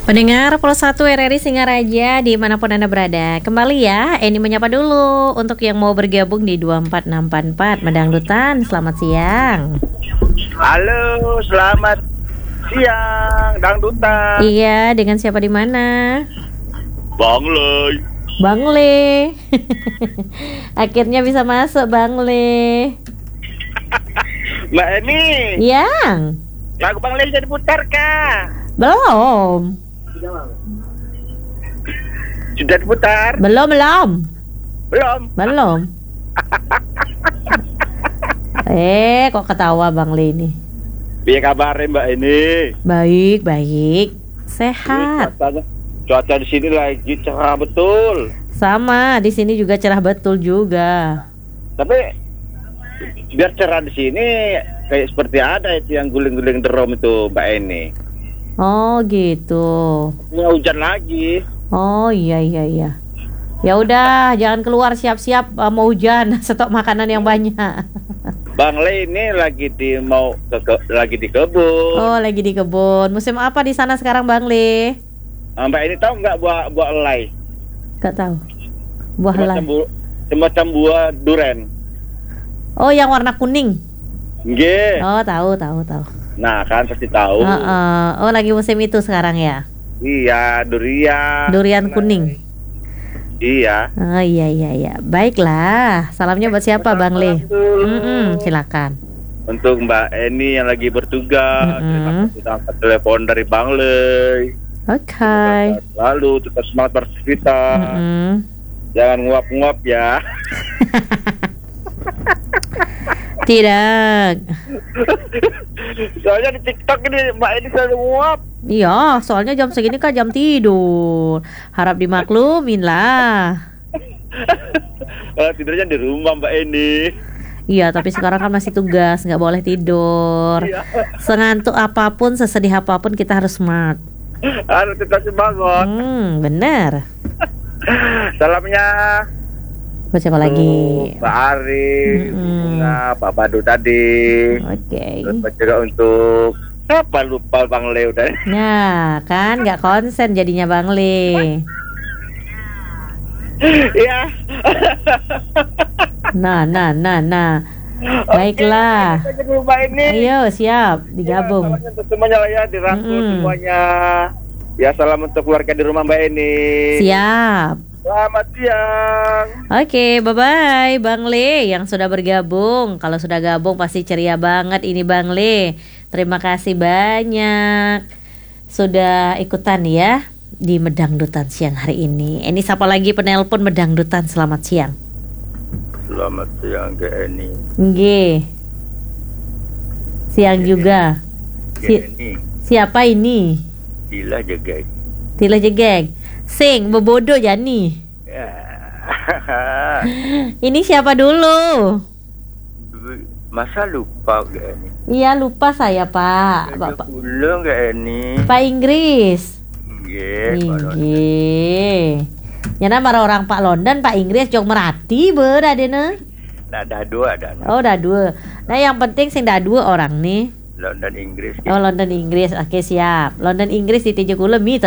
Pendengar Pro1 RRI Singaraja dimanapun Anda berada, kembali ya, Eni menyapa dulu untuk yang mau bergabung di 24644 Medangdutan. Selamat siang. Halo, selamat siang, Dangdutan. Iya, dengan siapa di mana? Bang Lei. Bang Le. Akhirnya bisa masuk Bang Le. Mbak Eni, Yang lagu Bang Lei sudah diputar kah? belum. Sudah diputar? Belum. Belum. Kok ketawa Bang Le ini? Biar kabarnya Mbak Eni. Baik. Sehat. Cuaca di sini lagi cerah betul. Sama, di sini juga cerah betul juga. Tapi biar cerah di sini kayak seperti ada itu yang guling-guling drum itu Mbak Eni. Oh gitu. Ini hujan lagi. Oh iya. Ya udah, jangan keluar, siap-siap mau hujan, stok makanan yang banyak. Bang Le ini lagi lagi di kebun. Oh, lagi di kebun. Musim apa di sana sekarang Bang Le? Mbak Eni tahu nggak buah elai? Gak tahu. Buah helai. Semacam buah duren. Oh, yang warna kuning. Nggih. Oh, tahu. Nah, kan pasti tahu. Oh, lagi musim itu sekarang ya? Iya, durian. Durian kuning. Iya. Oh iya. Baiklah. Salamnya buat siapa Bang Le? Silakan. Untuk Mbak Eni yang lagi bertugas, terima kasih sudah angkat telepon dari Bang Le. Oke. Lalu tetap semangat beraktivitas. Jangan nguap-nguap ya. Tidak. Soalnya di TikTok ini Mbak Eni selalu nguap. Iya, soalnya jam segini kan jam tidur. Harap dimaklumin lah. Tidurnya di rumah Mbak Eni. Iya, tapi sekarang kan masih tugas, nggak boleh tidur. Iya. Sengantuk apapun, sesedih apapun kita harus smart. Harus tetap semangat. Bener. Salamnya Buat siapa lagi? Pak Ari, Bunga, Pak Badu tadi. Oke. Terus juga untuk siapa lupa Bang Le udah. Nah, kan nggak konsen jadinya Bang Le. Iya. Nah. Baiklah. Oke, kita ke rumah ini. Ayo, siap digabung. Ya, untuk semuanya lah ya, dirangkul semuanya. Ya, salam untuk keluarga di rumah Mbak Eni. Siap. Selamat siang. Oke, bye-bye Bang Le yang sudah bergabung. Kalau sudah gabung pasti ceria banget ini Bang Le. Terima kasih banyak sudah ikutan ya di Medangdutan siang hari ini. Ini siapa lagi penelpon Medangdutan? Selamat siang. Selamat siang ke Eni. Nggih. Siang juga. Siapa ini? Tila Jegeg. Tila Jegeg. Sing bebodo Jani. Ya. Ini siapa dulu? Masa lupa ke Eni? Iya, lupa saya, Pak. Bapak. Ulung ke Eni. Pak Inggris. Nggih. Nyana marah orang Pak London, Pak Inggris jong merati beradena. Nah, dah dua dah. Oh, dah dua. Nah, yang penting sing dah dua orang nih. London Inggris. Oh, London Inggris. Oke, siap. London Inggris di 70 mi